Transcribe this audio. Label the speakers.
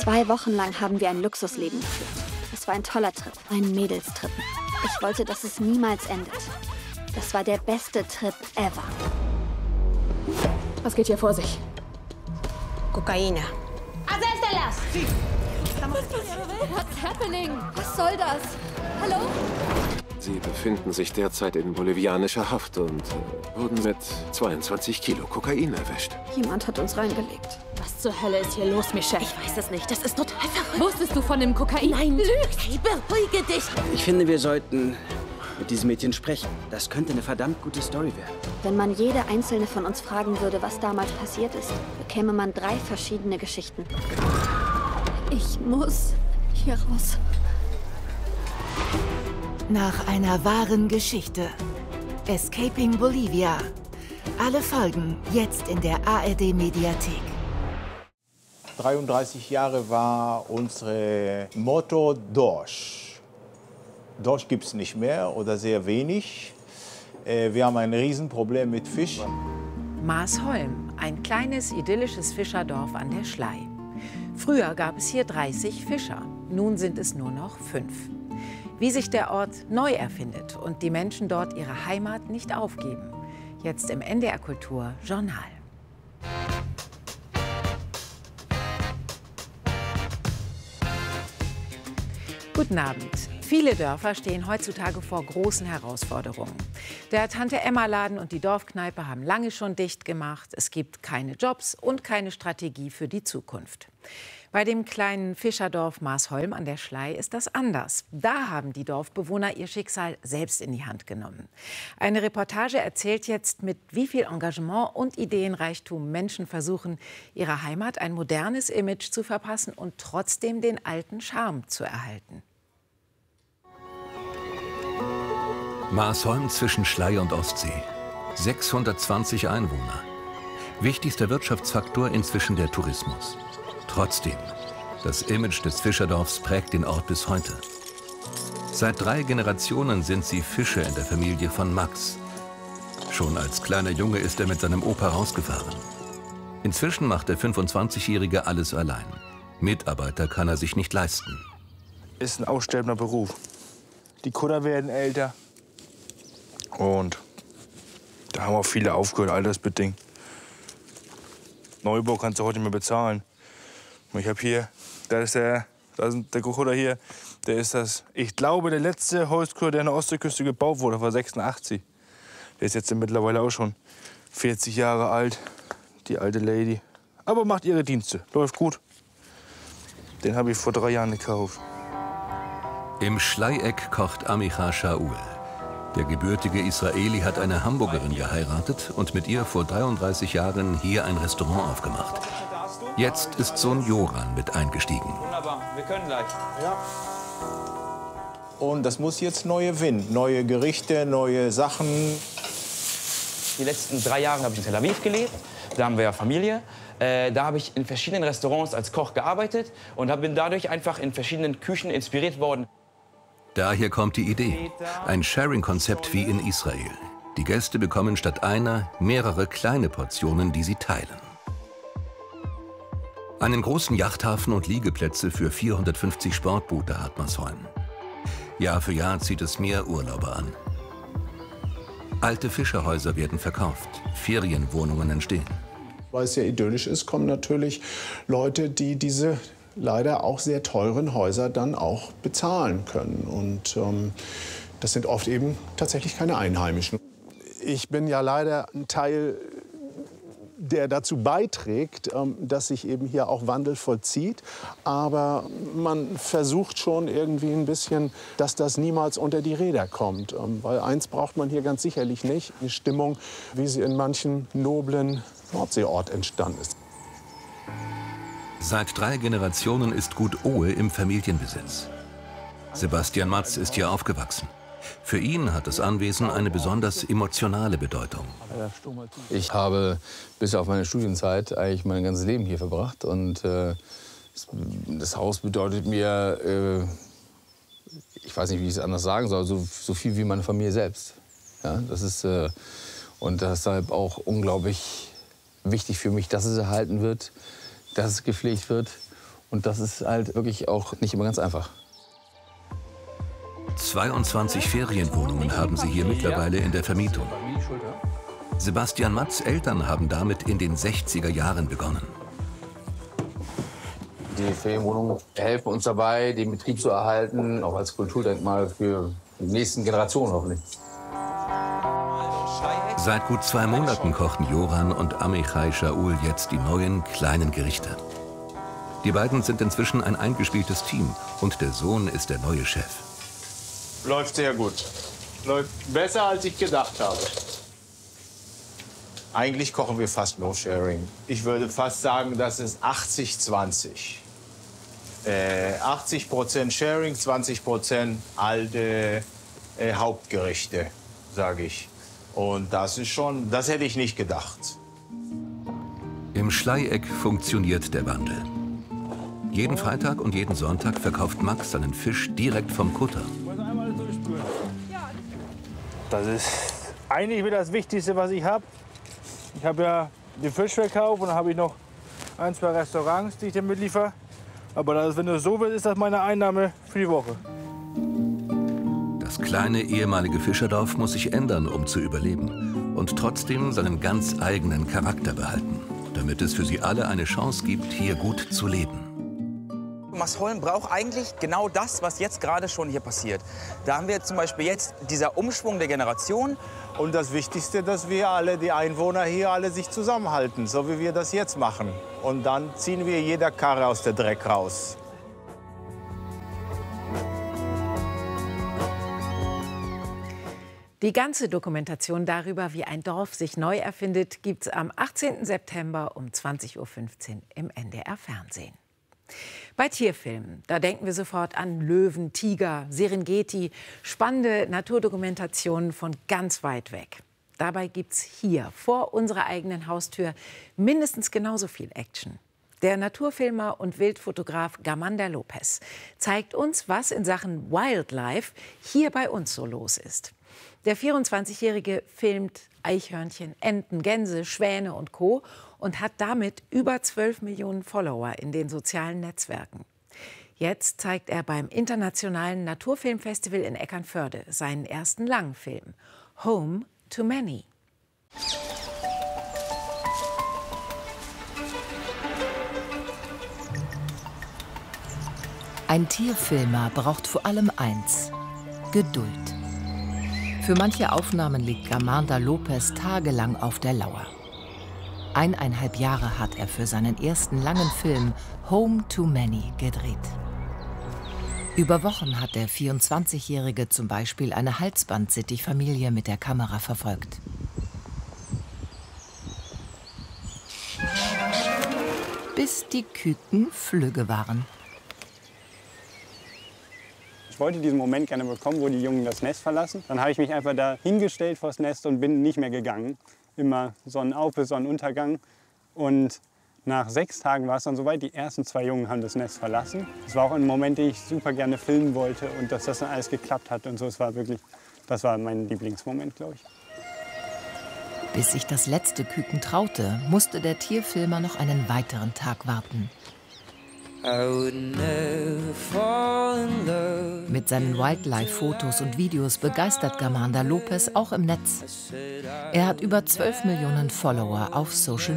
Speaker 1: 2 Wochen lang haben wir ein Luxusleben geführt. Es war ein toller Trip, ein Mädelstrip. Ich wollte, dass es niemals endet. Das war der beste Trip ever.
Speaker 2: Was geht hier vor sich?
Speaker 3: Kokaina.
Speaker 1: What's happening? Was soll das? Hallo?
Speaker 4: Sie befinden sich derzeit in bolivianischer Haft und wurden mit 22 Kilo Kokain erwischt.
Speaker 1: Jemand hat uns reingelegt.
Speaker 2: Was zur Hölle ist hier los, Michelle?
Speaker 3: Ich weiß es nicht. Das ist total verrückt.
Speaker 2: Wusstest du von dem Kokain?
Speaker 3: Nein, lügst. Hey, beruhige dich.
Speaker 5: Ich finde, wir sollten mit diesem Mädchen sprechen. Das könnte eine verdammt gute Story werden.
Speaker 1: Wenn man jede einzelne von uns fragen würde, was damals passiert ist, bekäme man 3 verschiedene Geschichten. Ich muss hier raus.
Speaker 6: Nach einer wahren Geschichte. Escaping Bolivia. Alle Folgen jetzt in der ARD-Mediathek.
Speaker 7: 33 Jahre war unser Motto Dorsch. Dorsch gibt es nicht mehr oder sehr wenig. Wir haben ein Riesenproblem mit Fisch.
Speaker 8: Maasholm, ein kleines idyllisches Fischerdorf an der Schlei. Früher gab es hier 30 Fischer, nun sind es nur noch 5. Wie sich der Ort neu erfindet und die Menschen dort ihre Heimat nicht aufgeben. Jetzt im NDR Kultur Journal. Guten Abend. Viele Dörfer stehen heutzutage vor großen Herausforderungen. Der Tante-Emma-Laden und die Dorfkneipe haben lange schon dicht gemacht. Es gibt keine Jobs und keine Strategie für die Zukunft. Bei dem kleinen Fischerdorf Maasholm an der Schlei ist das anders. Da haben die Dorfbewohner ihr Schicksal selbst in die Hand genommen. Eine Reportage erzählt jetzt, mit wie viel Engagement und Ideenreichtum Menschen versuchen, ihrer Heimat ein modernes Image zu verpassen und trotzdem den alten Charme zu erhalten.
Speaker 9: Maasholm zwischen Schlei und Ostsee. 620 Einwohner. Wichtigster Wirtschaftsfaktor inzwischen der Tourismus. Trotzdem, das Image des Fischerdorfs prägt den Ort bis heute. Seit 3 Generationen sind sie Fischer in der Familie von Max. Schon als kleiner Junge ist er mit seinem Opa rausgefahren. Inzwischen macht der 25-Jährige alles allein. Mitarbeiter kann er sich nicht leisten.
Speaker 10: Ist ein aussterbender Beruf. Die Kutter werden älter. Und da haben auch viele aufgehört, altersbedingt. Neubau kannst du heute nicht mehr bezahlen. Ich habe hier, da ist der Kutter hier, der ist das, ich glaube, der letzte Holzkutter, der an der Ostseeküste gebaut wurde, war 86. Der ist jetzt mittlerweile auch schon 40 Jahre alt, die alte Lady. Aber macht ihre Dienste, läuft gut. Den habe ich vor 3 Jahren gekauft.
Speaker 9: Im Schleieck kocht Amicha Shaul. Der gebürtige Israeli hat eine Hamburgerin geheiratet und mit ihr vor 33 Jahren hier ein Restaurant aufgemacht. Jetzt ist Sohn Joran mit eingestiegen.
Speaker 11: Wunderbar, wir können gleich.
Speaker 7: Ja. Und das muss jetzt neue Wind, neue Gerichte, neue Sachen.
Speaker 11: Die letzten 3 Jahre habe ich in Tel Aviv gelebt. Da haben wir ja Familie. Da habe ich in verschiedenen Restaurants als Koch gearbeitet und bin dadurch einfach in verschiedenen Küchen inspiriert worden.
Speaker 9: Daher kommt die Idee. Ein Sharing-Konzept wie in Israel. Die Gäste bekommen statt einer mehrere kleine Portionen, die sie teilen. Einen großen Yachthafen und Liegeplätze für 450 Sportboote hat Maasholm. Jahr für Jahr zieht es mehr Urlauber an. Alte Fischerhäuser werden verkauft, Ferienwohnungen entstehen.
Speaker 12: Weil es ja idyllisch ist, kommen natürlich Leute, die diese leider auch sehr teuren Häuser dann auch bezahlen können. Und das sind oft eben tatsächlich keine Einheimischen. Ich bin ja leider ein Teil, der dazu beiträgt, dass sich eben hier auch Wandel vollzieht. Aber man versucht schon irgendwie ein bisschen, dass das niemals unter die Räder kommt. Weil eins braucht man hier ganz sicherlich nicht, eine Stimmung, wie sie in manchen noblen Nordseeort entstanden ist.
Speaker 9: Seit 3 Generationen ist Gut Ohe im Familienbesitz. Sebastian Matz ist hier aufgewachsen. Für ihn hat das Anwesen eine besonders emotionale Bedeutung.
Speaker 13: Ich habe bis auf meine Studienzeit eigentlich mein ganzes Leben hier verbracht. Und das Haus bedeutet mir, ich weiß nicht, wie ich es anders sagen soll, so viel wie meine Familie selbst. Ja, das ist, und deshalb auch unglaublich wichtig für mich, dass es erhalten wird, dass es gepflegt wird Und das ist halt wirklich auch nicht immer ganz einfach.
Speaker 9: 22 Ferienwohnungen haben sie hier mittlerweile in der Vermietung. Sebastian Matz' Eltern haben damit in den 60er Jahren begonnen.
Speaker 13: Die Ferienwohnungen helfen uns dabei, den Betrieb zu erhalten, auch als Kulturdenkmal für die nächsten Generationen hoffentlich.
Speaker 9: Seit gut 2 Monaten kochen Joran und Amichai Shaul jetzt die neuen kleinen Gerichte. Die beiden sind inzwischen ein eingespieltes Team und der Sohn ist der neue Chef.
Speaker 7: Läuft sehr gut. Läuft besser, als ich gedacht habe. Eigentlich kochen wir fast no sharing. Ich würde fast sagen, das ist 80-20. 80% Sharing, 20% alte Hauptgerichte, sage ich. Und das ist schon, das hätte ich nicht gedacht.
Speaker 9: Im Schleieck funktioniert der Wandel. Jeden Freitag und jeden Sonntag verkauft Max seinen Fisch direkt vom Kutter.
Speaker 10: Das ist eigentlich wieder das Wichtigste, was ich habe. Ich habe ja den Fischverkauf und dann habe ich noch 1, 2 Restaurants, die ich damit liefere. Aber das, wenn du so willst, ist das meine Einnahme für die Woche.
Speaker 9: Das kleine ehemalige Fischerdorf muss sich ändern, um zu überleben. Und trotzdem seinen ganz eigenen Charakter behalten. Damit es für sie alle eine Chance gibt, hier gut zu leben.
Speaker 11: Marsholm braucht eigentlich genau das, was jetzt gerade schon hier passiert. Da haben wir zum Beispiel jetzt dieser Umschwung der Generation.
Speaker 7: Und das Wichtigste, dass wir alle, die Einwohner hier, alle sich zusammenhalten, so wie wir das jetzt machen. Und dann ziehen wir jeder Karre aus der Dreck raus.
Speaker 8: Die ganze Dokumentation darüber, wie ein Dorf sich neu erfindet, gibt's am 18. September um 20:15 Uhr im NDR-Fernsehen. Bei Tierfilmen, da denken wir sofort an Löwen, Tiger, Serengeti, spannende Naturdokumentationen von ganz weit weg. Dabei gibt's hier vor unserer eigenen Haustür mindestens genauso viel Action. Der Naturfilmer und Wildfotograf Gamanda Lopez zeigt uns, was in Sachen Wildlife hier bei uns so los ist. Der 24-Jährige filmt Eichhörnchen, Enten, Gänse, Schwäne und Co. und hat damit über 12 Millionen Follower in den sozialen Netzwerken. Jetzt zeigt er beim Internationalen Naturfilmfestival in Eckernförde seinen ersten Langfilm, Home to Many.
Speaker 14: Ein Tierfilmer braucht vor allem eins: Geduld. Für manche Aufnahmen liegt Gamanda Lopez tagelang auf der Lauer. 1,5 Jahre hat er für seinen ersten langen Film Home to Many gedreht. Über Wochen hat der 24-Jährige zum Beispiel eine Halsbandsittichfamilie mit der Kamera verfolgt. Bis die Küken flügge waren.
Speaker 15: Ich wollte diesen Moment gerne bekommen, wo die Jungen das Nest verlassen. Dann habe ich mich einfach da hingestellt vors Nest und bin nicht mehr gegangen. Immer Sonnenauf- bis Sonnenuntergang. Und nach 6 Tagen war es dann soweit. Die ersten 2 Jungen haben das Nest verlassen. Es war auch ein Moment, den ich super gerne filmen wollte. Und dass das dann alles geklappt hat und so. Das war mein Lieblingsmoment, glaube ich.
Speaker 14: Bis sich das letzte Küken traute, musste der Tierfilmer noch einen weiteren Tag warten. Mit seinen Wildlife-Fotos und Videos begeistert Gamanda Lopez auch im Netz. Er hat über 12 Millionen Follower auf Social Media.